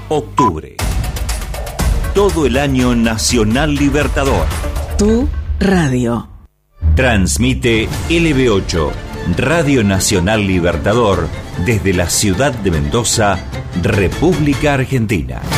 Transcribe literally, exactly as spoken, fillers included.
Octubre. Todo el año Nacional Libertador. Tu radio. Transmite L B ocho, Radio Nacional Libertador, desde la ciudad de Mendoza, República Argentina.